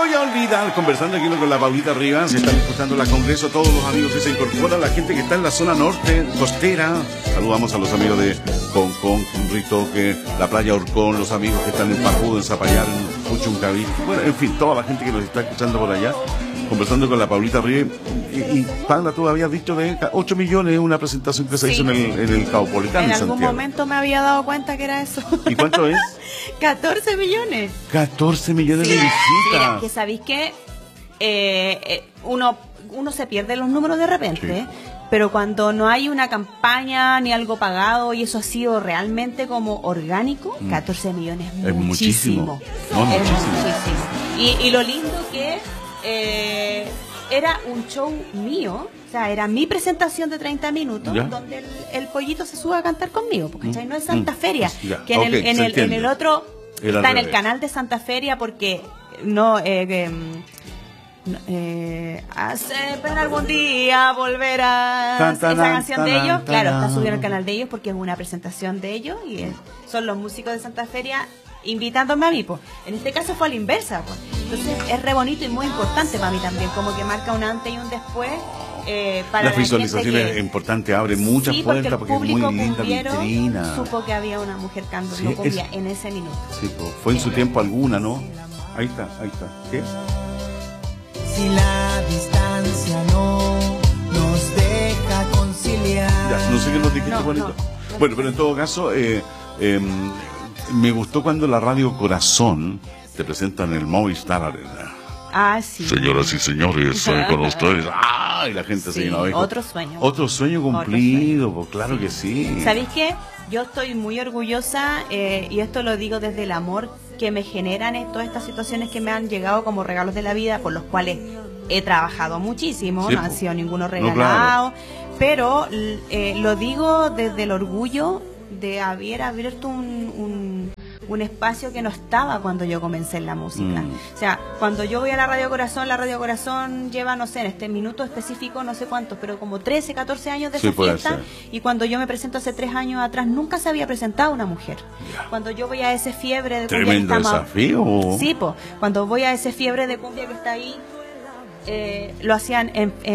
voy a olvidar, conversando aquí con la Paulita Rivas, se están escuchando la Congreso, todos los amigos que se incorporan, la gente que está en la zona norte, costera. Saludamos a los amigos de Concón, Ritoque, la playa Orcón, los amigos que están en Pajudo, en Zapallar, en Puchuncaví. Bueno, en fin, toda la gente que nos está escuchando por allá, conversando con la Paulita Rivas. Y Paula, tú habías dicho de 8 millones una presentación que se hizo en el Caupolicán, en Santiago. algún momento me había dado cuenta que era eso. ¿Y cuánto es? 14 millones. 14 millones de visitas. Mira, que sabéis que uno se pierde los números de repente, Sí. pero cuando no hay una campaña ni algo pagado y eso ha sido realmente como orgánico, 14 millones es muchísimo. No, es muchísimo. muchísimo. Y lo lindo que era un show mío, o sea, era mi presentación de 30 minutos, ¿Ya? donde el pollito se sube a cantar conmigo, porque no es Santa Feria, Ya. que Okay, en el otro Era está al en el revés. canal de Santa Feria, porque hace pena algún día volverás, Tan, tan, esa canción tan, de ellos, tan, claro, está tan. subida al canal de ellos porque es una presentación de ellos y son los músicos de Santa Feria invitándome a mí, pues. En este caso fue a la inversa, pues. Entonces es re bonito y muy importante para mí también, como que marca un antes y un después. Para Las la visualizaciones gente es importante, abre muchas sí, puertas porque es muy linda cumbiero vitrina. supo que había una mujer cantando Sí, cumbia en ese minuto. Sí, pues, fue en su tiempo alguna, ¿no? Ahí está. ¿Qué? Si la distancia no nos deja conciliar. Ya, no sé qué nos dijiste, No, Juanito. no. Bueno, pero en todo caso, me gustó cuando la radio Corazón te presentan el Movistar Arena. Ah, sí. Señoras y señores, soy con ustedes. ¡Ah! Y la gente se Sí, llenó de otro sueño. Otro sueño cumplido, pues claro que sí. ¿Sabéis qué? Yo estoy muy orgullosa y esto lo digo desde el amor que me generan todas estas situaciones que me han llegado como regalos de la vida, por los cuales he trabajado muchísimo, Sí, no han po. sido ninguno No, regalado, pero lo digo desde el orgullo de haber abierto un espacio que no estaba cuando yo comencé en la música. O sea, cuando yo voy a la Radio Corazón lleva, no sé, en este minuto específico, no sé cuántos, pero como 13, 14 años de Sí, esa puede fiesta. ser. Y cuando yo me presento hace 3 años atrás, nunca se había presentado una mujer. Ya. Cuando yo voy a ese fiebre de cumbia Tremendo que está desafío. Sí, po, cuando voy a ese fiebre de cumbia que está ahí, lo hacían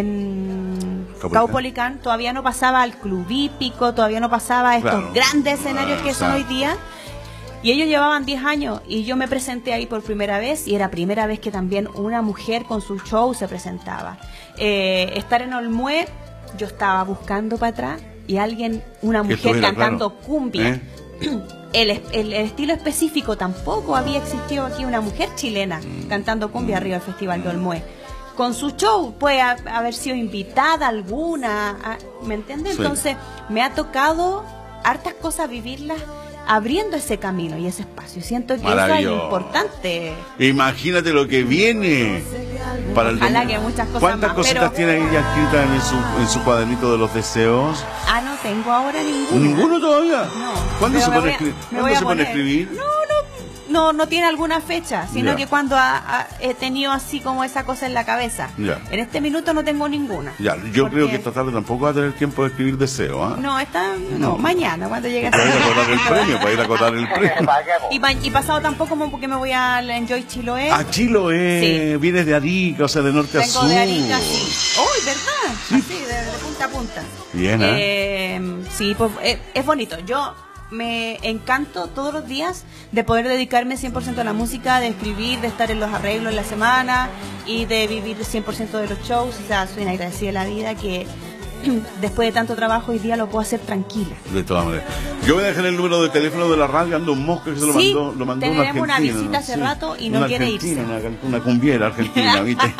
en Caupolicán, todavía no pasaba al Club Hípico, todavía no pasaba a estos Claro. grandes escenarios que son Exacto. hoy día. Y ellos llevaban 10 años y yo me presenté ahí por primera vez y era primera vez que también una mujer con su show se presentaba. Estar en Olmué, yo estaba buscando para atrás y una mujer estuviera, cantando claro. cumbia. El estilo específico tampoco había existido aquí, una mujer chilena cantando cumbia arriba del Festival de Olmué. Con su show puede haber sido invitada alguna, ¿me entiendes? Sí. Entonces me ha tocado hartas cosas vivirlas abriendo ese camino y ese espacio. Siento que eso es Maravilloso. importante. Imagínate lo que viene para el Ojalá domingo. que muchas cosas ¿Cuántas más, cositas pero- tiene ahí ya escritas en su cuadernito de los deseos? Ah, no tengo ahora ninguna. ¿Ninguno todavía? No. ¿Cuándo Pero se me pone voy a a- escribir? me ¿Cuándo voy a se pone a poner- escribir? No tiene alguna fecha, sino Ya. que cuando he tenido así como esa cosa en la cabeza. Ya. En este minuto no tengo ninguna. Ya, yo Porque- creo que esta tarde tampoco va a tener tiempo de escribir deseos, ¿ah? No, mañana cuando llegue a Para ir a acotar el premio, para ir a acotar el premio. Y pasado tampoco porque me voy al Enjoy Chiloé. A Chiloé, Sí. vienes de Arica, o sea, de norte a Vengo sur. de Arica, sí. ¡Uy, verdad! Así, de punta a punta. Bien, ¿eh? Sí, pues es bonito. Yo me encanto todos los días de poder dedicarme 100% a la música, de escribir, de estar en los arreglos en la semana y de vivir 100% de los shows. O sea, soy una agradecida de la vida que después de tanto trabajo hoy día lo puedo hacer tranquila. De todas maneras. Yo voy a dejar el número de teléfono de la radio, ando un mosca que se lo Sí, mandó un tenemos argentino. una visita hace rato y no una quiere argentina, irse. Una cumbiera argentina, ¿viste?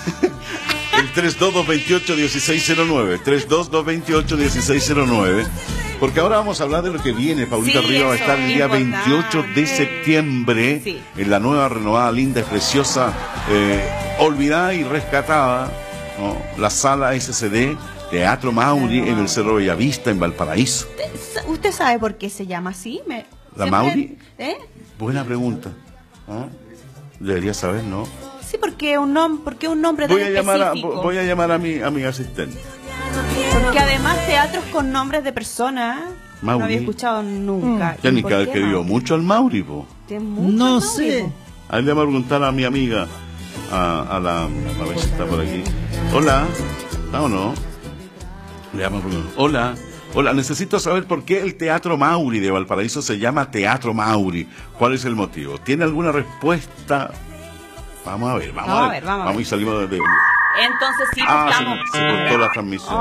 El 322-28-1609. 322-28-1609. Porque ahora vamos a hablar de lo que viene. Paulita Sí, Rivas va a eso, estar el día importante. 28 de septiembre Sí. en la nueva, renovada, linda y preciosa, olvidada y rescatada, ¿no? La sala SCD Teatro Mauri en el Cerro Bellavista, en Valparaíso. ¿Usted sabe por qué se llama así? ¿La siempre- Mauri? Buena pregunta. ¿Ah? Debería saber, ¿no? Sí, porque un nombre tan Voy a específico. llamar a mi asistente. Porque además teatros con nombres de personas Mauri. no había escuchado nunca. Ya ¿Y ni por que haber qué querido Mauri? mucho al Mauri, po. Tiene mucho No Mauri, sé. po. Ahí le voy a preguntar a mi amiga a ver si está por aquí. Hola, ¿está o no? Le llamo primero. Hola. Hola, necesito saber por qué el Teatro Mauri de Valparaíso se llama Teatro Mauri. ¿Cuál es el motivo? ¿Tiene alguna respuesta? Vamos a ver. Vamos y salimos de... Entonces sí, buscamos. Se cortó la transmisión.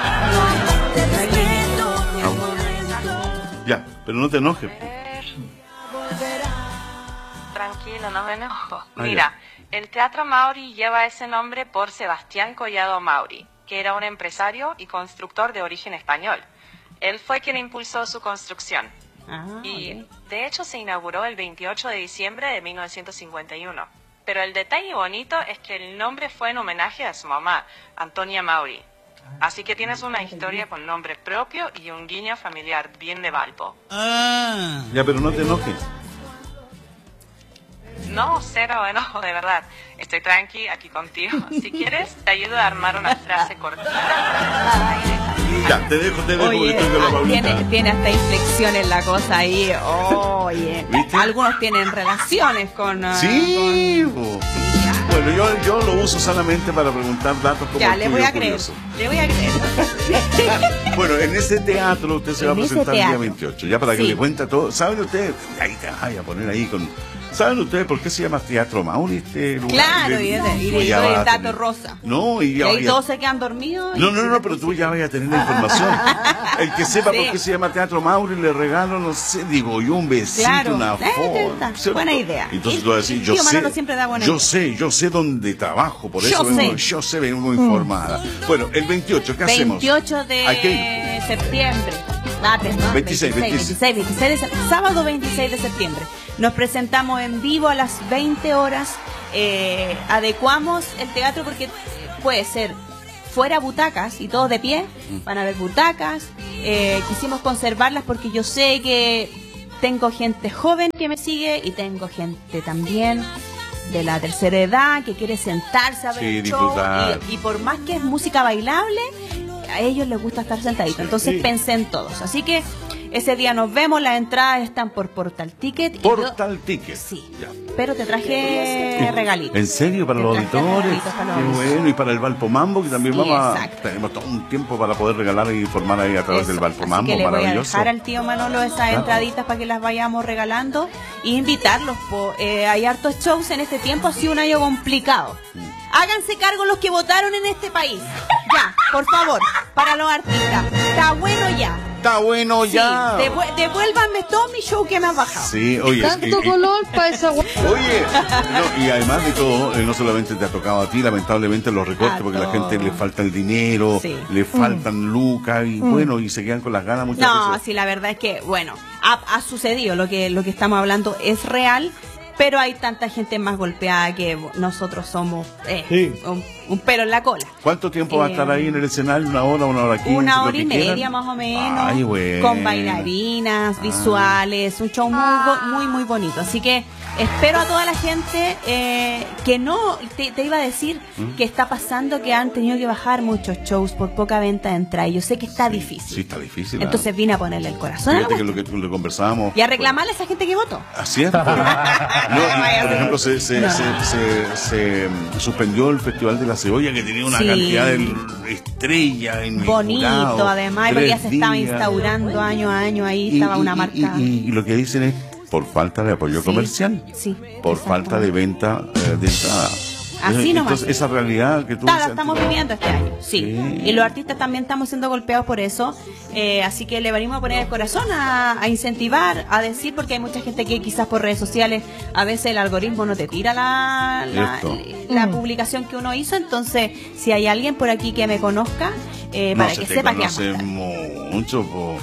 Ya, pero no te enojes. Tranquilo, no me enojo. Mira, el Teatro Mauri lleva ese nombre por Sebastián Collado Mauri, que era un empresario y constructor de origen español. Él fue quien impulsó su construcción. Y de hecho se inauguró el 28 de diciembre de 1951. Pero el detalle bonito es que el nombre fue en homenaje a su mamá, Antonia Mauri. Así que tienes una historia con nombre propio y un guiño familiar bien de Valpo. Ya, pero no te enojes. No, cero enojo, de verdad. Estoy tranqui aquí contigo. Si quieres, te ayudo a armar una frase cortita. Ya, te dejo. Oye, tiene hasta inflexiones la cosa ahí. Oye, ¿viste? Algunos tienen relaciones con... Sí, bueno, yo lo uso solamente para preguntar datos como ya, el le tuyo voy a creer. curioso. Le voy a creer. Bueno, en ese teatro usted se va a presentar el día 28, ya para que le cuente todo. ¿Saben ustedes? Ahí te voy a poner ahí con... ¿Saben ustedes por qué se llama Teatro Mauri este lugar? Claro, y el dato rosa. No, y ahí todos se quedan dormidos. No, pero tú ya vas a tener la información. El que sepa por qué se llama Teatro Mauri, le regalo, no sé, digo yo, un besito, claro. una foto. Buena idea. Entonces tú vas a decir, yo sé dónde trabajo, por eso vengo informada. Bueno, el 28, ¿qué hacemos? 28 de septiembre. 26 sábado 26 de septiembre. Nos presentamos en vivo a las 20 horas. Adecuamos el teatro porque puede ser fuera butacas y todos de pie. Van a haber butacas. Quisimos conservarlas porque yo sé que tengo gente joven que me sigue y tengo gente también de la tercera edad que quiere sentarse a ver el show. Y por más que es música bailable, a ellos les gusta estar sentaditos. Entonces pensé en todos. Así que ese día nos vemos. Las entradas están por Portal Ticket. Portal Ticket. Sí. Ya. Pero te traje regalitos. ¿En serio? ¿Para los auditores? Qué bueno. Y para el Valpo Mambo, que también tenemos todo un tiempo para poder regalar e informar ahí a través del Valpo Mambo. Que le voy a maravilloso. dejar al tío Manolo esas entraditas para que las vayamos regalando e invitarlos. Hay hartos shows en este tiempo. Ha sido un año complicado. Háganse cargo los que votaron en este país. Ya, por favor, para los artistas. Está bueno ya. Está bueno ya. Devuélvanme todo mi show que me han bajado. Sí, oye. Tanto color para esa Oye, y además de todo, no solamente te ha tocado a ti, lamentablemente, los recortes, porque a la gente le falta el dinero, le faltan lucas, y bueno, y se quedan con las ganas muchas veces. No, sí, la verdad es que, bueno, ha sucedido, lo que estamos hablando es real. Pero hay tanta gente más golpeada que nosotros somos un pelo en la cola. ¿Cuánto tiempo va a estar ahí en el escenario? ¿1 hora, 15? 1 hora y media más o menos. Ay, bueno. Con bailarinas, visuales, un show muy bonito. Así que espero a toda la gente que no, te iba a decir que está pasando que han tenido que bajar muchos shows por poca venta de entrada. Y yo sé que está difícil. Sí, está difícil. Entonces vine a ponerle el corazón. Fíjate que lo conversábamos. Y a reclamarle a esa gente que votó. Así es. Por ejemplo, se suspendió el Festival de la Cebolla, que tenía una cantidad de estrellas en bonito, jurado, además, porque ya se estaba instaurando año a año, ahí estaba una marca. Y lo que dicen es por falta de apoyo comercial, por falta de venta de entrada. Así nomás. Entonces, esa realidad que tú la estamos viviendo este año, y los artistas también estamos siendo golpeados por eso, así que le venimos a poner el corazón a incentivar, a decir, porque hay mucha gente que quizás por redes sociales a veces el algoritmo no te tira la publicación que uno hizo. Entonces, si hay alguien por aquí que me conozca, para que sepa que mucho, bueno,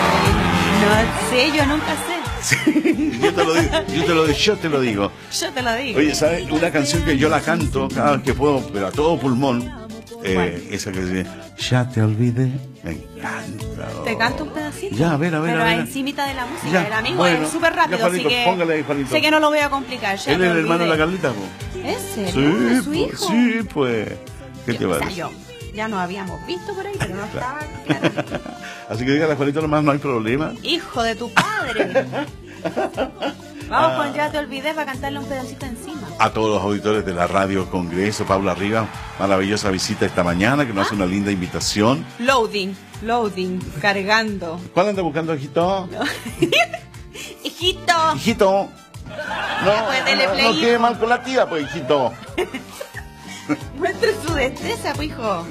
no sé, yo nunca sé. Yo te lo digo. Oye, ¿sabes? Una canción que yo la canto cada vez que puedo, pero a todo pulmón. Esa que dice, ya te olvidé. Me encanta. ¿Te canto un pedacito? Ya, a ver. Pero encimita de la música, el amigo es súper rápido, así que póngale, sé que no lo voy a complicar. Él es el hermano de la Carlita, ¿Es serio? ¿Su hijo? Sí, pues. ¿Qué te va a decir? Ya nos habíamos visto por ahí, pero no estaba claro. Así que diga la Juanita nomás, no hay problema. Hijo de tu padre. Vamos con Ya Te Olvidé para cantarle un pedacito encima. A todos los auditores de la Radio Congreso, Paula Rivas, maravillosa visita esta mañana, que nos hace una linda invitación. Loading, cargando. ¿Cuál anda buscando, hijito? No. Hijito. Hijito. No, Pues dele play, no quede hijo. mal con la tía, pues, hijito. Muestre su destreza, pues, hijo.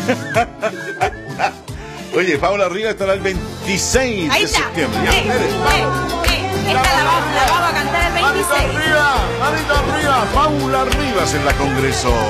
Oye, Paula Rivas estará el 26 Ahí de está. septiembre. Ya, espere. Esta la vamos a cantar el 26. Manito arriba, Paula Rivas en la Congreso.